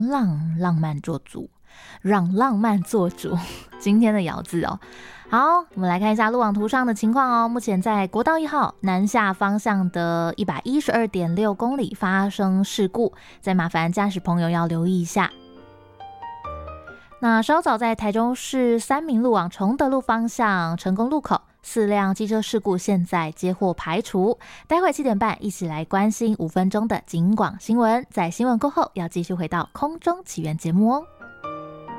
浪漫做主，让浪漫做主。今天的咬字哦。好，我们来看一下路网图上的情况哦。目前在国道1号南下方向的 112.6 公里发生事故，再麻烦驾驶朋友要留意一下。那稍早在台中市三民路往崇德路方向成功路口4辆机车事故现在接获排除，待会7点半一起来关心5分钟的警广新闻，在新闻过后要继续回到空中起源节目哦。